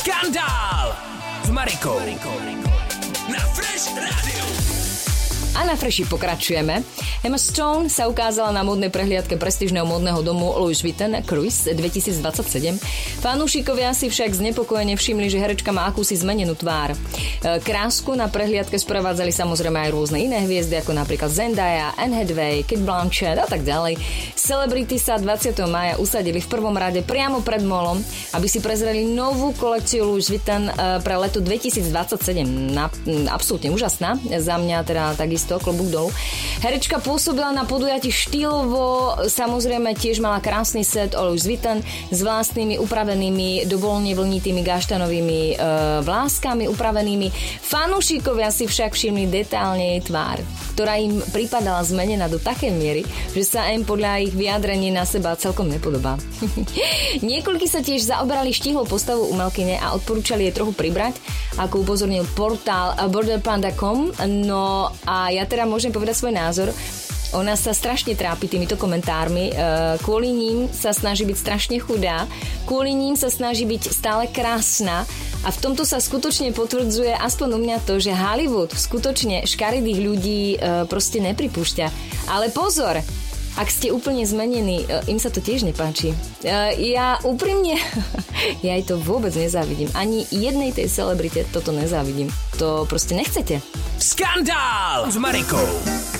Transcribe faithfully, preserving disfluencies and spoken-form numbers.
Skandál s Marikou na Fresh Radio. A na Freshi pokračujeme. Emma Stone sa ukázala na módnej prehliadke prestížneho módneho domu Louis Vuitton Cruise dvetisícdvadsaťsedem. Fanúšikovia si však znepokojene všimli, že herečka má akúsi zmenenú tvár. Krásku na prehliadke sprevádzali samozrejme aj rôzne iné hviezdy, ako napríklad Zendaya, Anne Hathaway, Cate Blanchett a tak ďalej. Celebrity sa dvadsiateho mája usadili v prvom rade priamo pred molom, aby si prezreli novú kolekciu Louis Vuitton pre leto dvetisícdvadsaťsedem. Na, absolútne úžasná. Za mňa teda takisto klobúk dolu. Herečka pôsobila na podujatí štýlovo, samozrejme tiež mala krásny set o Louis Vuitton s vlastnými upravenými dovolne vlnitými gaštanovými e, vláskami upravenými. Fanúšikovia si však všimli detálne jej tvár, ktorá im pripadala zmenená do takej miery, že sa im podľa ich vyjadrení na seba celkom nepodobá. Niekoľkí sa tiež zaoberali štíhlou postavou umelkyne a odporúčali jej trochu pribrať, ako upozornil portál border plan bodka com. No a ja teda môžem povedať svoj názor. Ona sa strašne trápi týmito komentármi, kvôli ním sa snaží byť strašne chudá, kvôli ním sa snaží byť stále krásna a v tomto sa skutočne potvrdzuje aspoň u mňa to, že Hollywood skutočne škaredých ľudí proste nepripúšťa. Ale pozor, ak ste úplne zmenení, im sa to tiež nepáči. Ja úprimne, ja jej to vôbec nezávidím. Ani jednej tej celebrite toto nezávidím. To proste nechcete. Skandál s Marikou.